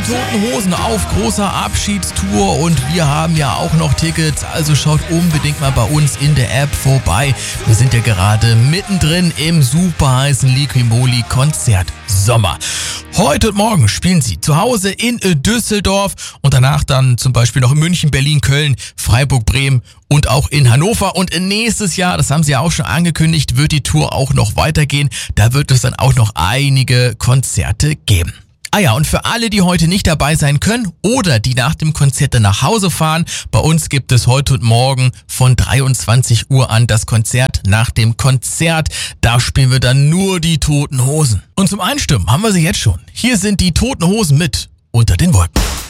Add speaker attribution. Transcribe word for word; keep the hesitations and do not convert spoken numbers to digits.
Speaker 1: die Toten Hosen auf großer Abschiedstour und wir haben ja auch noch Tickets, also schaut unbedingt mal bei uns in der App vorbei. Wir sind ja gerade mittendrin im super heißen Liqui-Moly Konzert Sommer. Heute und morgen spielen sie zu Hause in Düsseldorf und danach dann zum Beispiel noch in München, Berlin, Köln, Freiburg, Bremen und auch in Hannover. Und nächstes Jahr, das haben sie ja auch schon angekündigt, wird die Tour auch noch weitergehen. Da wird es dann auch noch einige Konzerte geben. Ah ja, und für alle, die heute nicht dabei sein können oder die nach dem Konzert dann nach Hause fahren, bei uns gibt es heute und morgen von dreiundzwanzig Uhr an das Konzert nach dem Konzert. Da spielen wir dann nur die Toten Hosen. Und zum Einstimmen haben wir sie jetzt schon. Hier sind die Toten Hosen mit Unter den Wolken.